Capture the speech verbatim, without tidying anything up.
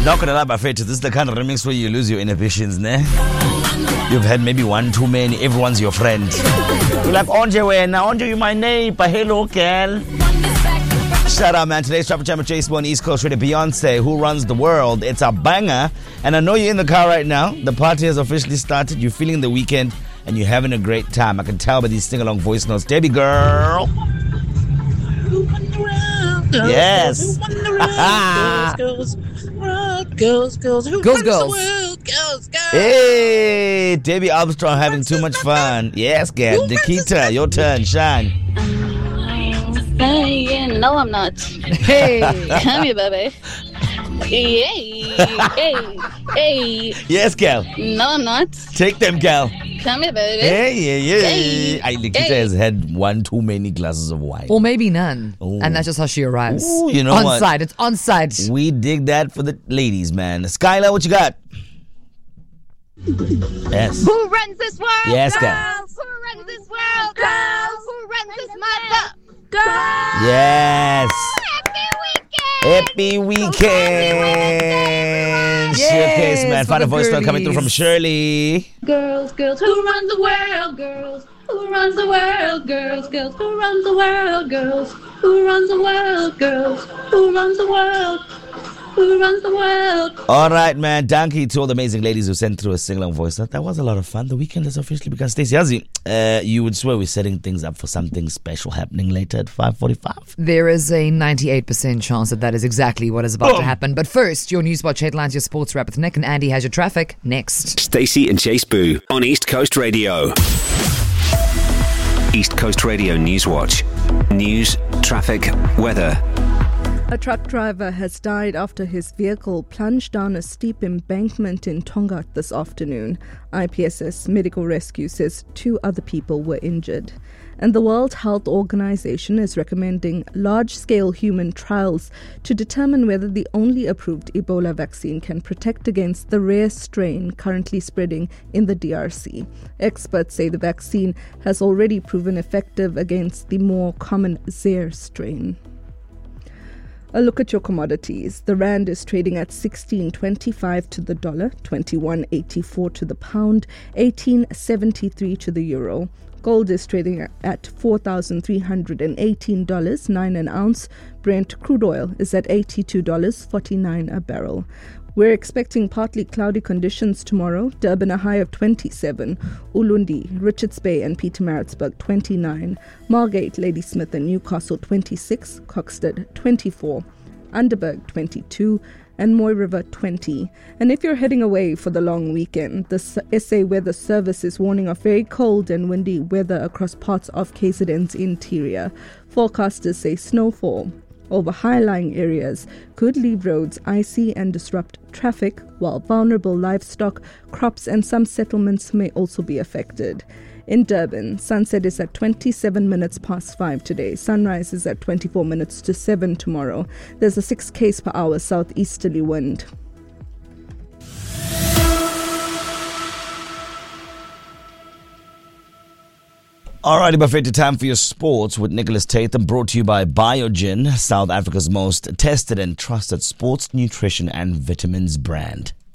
Not gonna lie, Bafethu, this is the kind of remix where you lose your inhibitions, ne? You've had maybe one too many, everyone's your friend. You're like, Onje, wena, Onje, you my neighbor, hello, girl. Shout out, man. Today's Traffic Jam with Jace on East Coast Radio. Beyonce, Who Runs the World. It's a banger. And I know you're in the car right now. The party has officially started. You're feeling the weekend and you're having a great time. I can tell by these sing-along voice notes. Debbie girl. Yes. Girls, girls, girls, who Girls, runs girls. the world? Girls, girls. Hey, Debbie Armstrong having too much fun. Yes, girl. Nikita, your turn. Shine. Saying, no, I'm not. Hey. Come here, baby. Hey, hey, hey. Yes, girl. No, I'm not. Take them, girl. Come here, baby. Hey, yeah, yeah. Hey. I, Nikita Hey. has had one too many glasses of wine. Or maybe none. Ooh. And that's just how she arrives. Ooh, you know on what? site. It's on site. We dig that for the ladies, man. Skylar, what you got? Yes. Who runs this world? Yes, girl. Girls. Who runs this world? Girls. Who runs this mother? Girls. Yes. Happy weekend. Happy weekend. Yes, Showcase, man. for Find a the voice note coming through from girlies. Shirley. Girls, girls, who runs the world? Girls, who runs the world? Girls, girls, who runs the world? Girls, who runs the world? Girls, who runs the world? Who runs the world? All right, man. Donkey to all the amazing ladies who sent through a sing-along voice note. That was a lot of fun. The weekend has officially begun. Stacey Yazi, uh, you would swear we're setting things up for something special happening later at five forty-five. There is a ninety-eight percent chance that that is exactly what is about to happen. But first, your news watch headlines, your sports wrap with Nick, and Andy has your traffic next. Stacey and Chase Boo on East Coast Radio. East Coast Radio News Watch. News, traffic, weather. A truck driver has died after his vehicle plunged down a steep embankment in Tongaat this afternoon. I P S S Medical Rescue says two other people were injured. And the World Health Organization is recommending large-scale human trials to determine whether the only approved Ebola vaccine can protect against the rare strain currently spreading in the D R C. Experts say the vaccine has already proven effective against the more common Zaire strain. A look at your commodities. The rand is trading at sixteen twenty-five to the dollar, twenty-one eighty-four to the pound, eighteen seventy-three to the euro. Gold is trading at four thousand three hundred eighteen dollars, nine an ounce. Brent crude oil is at eighty-two dollars, forty-nine a barrel. We're expecting partly cloudy conditions tomorrow. Durban a high of twenty-seven. Ulundi, Richards Bay and Pietermaritzburg twenty-nine. Margate, Ladysmith and Newcastle twenty-six. Coxted twenty-four. Underberg twenty-two. And Moy River twenty. And if you're heading away for the long weekend, the S A Weather Service is warning of very cold and windy weather across parts of K Z N's interior. Forecasters say snowfall over high-lying areas could leave roads icy and disrupt traffic, while vulnerable livestock, crops and some settlements may also be affected. In Durban, sunset is at twenty-seven minutes past five today. Sunrise is at twenty-four minutes to seven tomorrow. There's a six k's per hour southeasterly wind. Alrighty, Buffet, time for your sports with Nicholas Tatham, brought to you by Biogen, South Africa's most tested and trusted sports nutrition and vitamins brand.